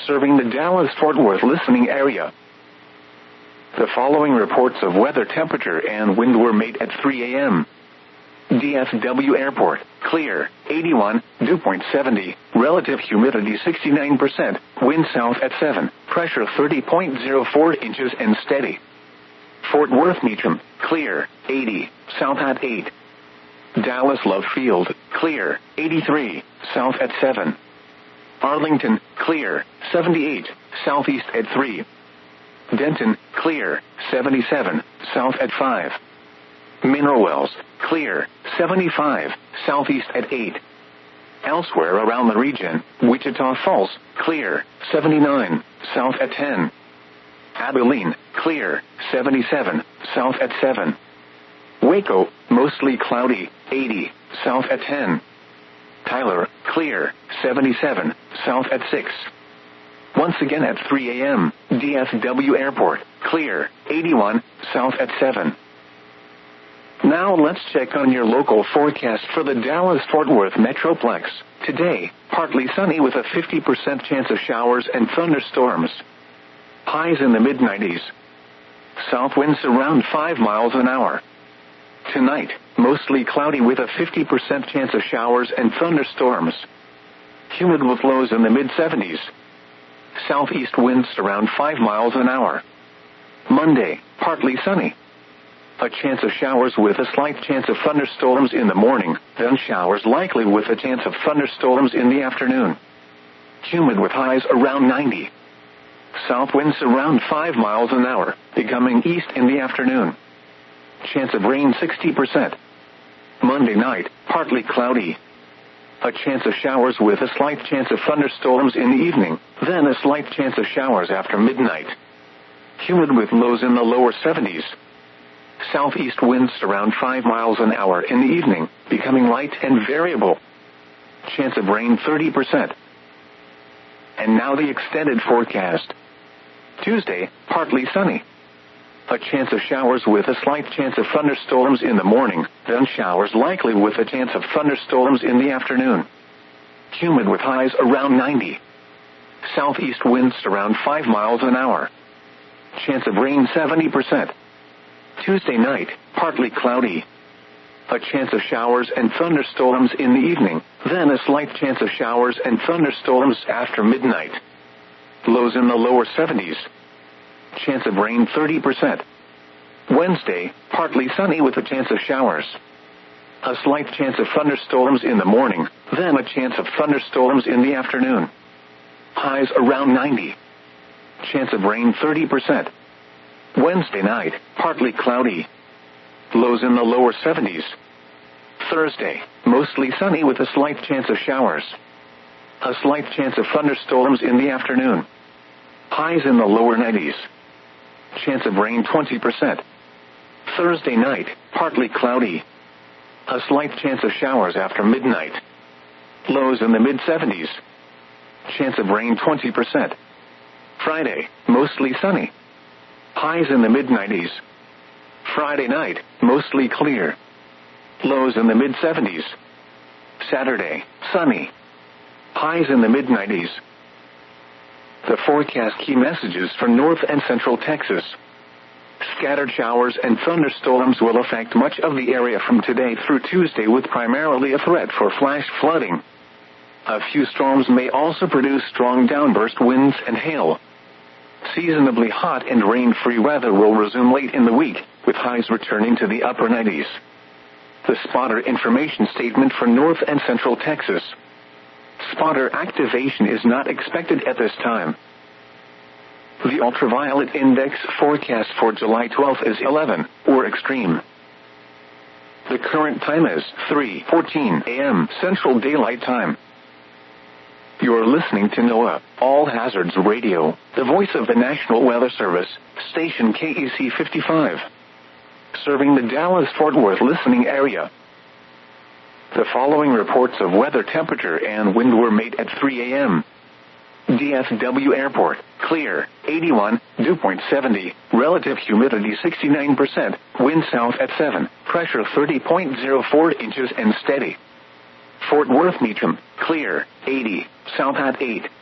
serving the Dallas-Fort Worth listening area. The following reports of weather, temperature, and wind were made at 3 a.m. DFW Airport, clear, 81, dew point 70, relative humidity 69%, wind south at 7, pressure 30.04 inches and steady. Fort Worth Meacham, clear, 80, south at 8. Dallas Love Field, clear, 83, south at 7. Arlington, clear, 78, southeast at 3. Denton, clear, 77, south at 5. Mineral Wells, clear, 75, southeast at 8. Elsewhere around the region, Wichita Falls, clear, 79, south at 10. Abilene, clear, 77, south at 7. Waco, mostly cloudy, 80, south at 10. Tyler, clear, 77, south at 6. Once again at 3 a.m., DFW Airport, clear, 81, south at 7. Now let's check on your local forecast for the Dallas-Fort Worth Metroplex. Today, partly sunny with a 50% chance of showers and thunderstorms. Highs in the mid-90s. South winds around 5 miles an hour. Tonight, mostly cloudy with a 50% chance of showers and thunderstorms. Humid with lows in the mid-70s. Southeast winds around 5 miles an hour. Monday, partly sunny. A chance of showers with a slight chance of thunderstorms in the morning, then showers likely with a chance of thunderstorms in the afternoon. Humid with highs around 90. South winds around 5 miles an hour, becoming east in the afternoon. Chance of rain 60%. Monday night, partly cloudy. A chance of showers with a slight chance of thunderstorms in the evening, then a slight chance of showers after midnight. Humid with lows in the lower 70s. Southeast winds around 5 miles an hour in the evening, becoming light and variable. Chance of rain 30%. And now the extended forecast. Tuesday, partly sunny. A chance of showers with a slight chance of thunderstorms in the morning, then showers likely with a chance of thunderstorms in the afternoon. Humid with highs around 90. Southeast winds around 5 miles an hour. Chance of rain 70%. Tuesday night, partly cloudy. A chance of showers and thunderstorms in the evening, then a slight chance of showers and thunderstorms after midnight. Lows in the lower 70s. Chance of rain 30%. Wednesday, partly sunny with a chance of showers. A slight chance of thunderstorms in the morning, then a chance of thunderstorms in the afternoon. Highs around 90. Chance of rain 30%. Wednesday night, partly cloudy. Lows in the lower 70s. Thursday, mostly sunny with a slight chance of showers. A slight chance of thunderstorms in the afternoon. Highs in the lower 90s. Chance of rain 20%. Thursday night, partly cloudy. A slight chance of showers after midnight. Lows in the mid-70s. Chance of rain 20%. Friday, mostly sunny. Highs in the mid-90s. Friday night, mostly clear. Lows in the mid-70s. Saturday, sunny. Highs in the mid-90s. The forecast key messages for North and Central Texas. Scattered showers and thunderstorms will affect much of the area from today through Tuesday, with primarily a threat for flash flooding. A few storms may also produce strong downburst winds and hail. Seasonably hot and rain-free weather will resume late in the week, with highs returning to the upper 90s. The spotter information statement for North and Central Texas. Spotter activation is not expected at this time. The ultraviolet index forecast for July 12th is 11, or extreme. The current time is 3:14 a.m. Central Daylight Time. You're listening to NOAA, All Hazards Radio, the voice of the National Weather Service, station KEC 55. Serving the Dallas-Fort Worth listening area. The following reports of weather, temperature, and wind were made at 3 a.m. DFW Airport, clear, 81, dew point 70, relative humidity 69%, wind south at 7, pressure 30.04 inches and steady. Fort Worth Meacham, clear, 80, south at 8.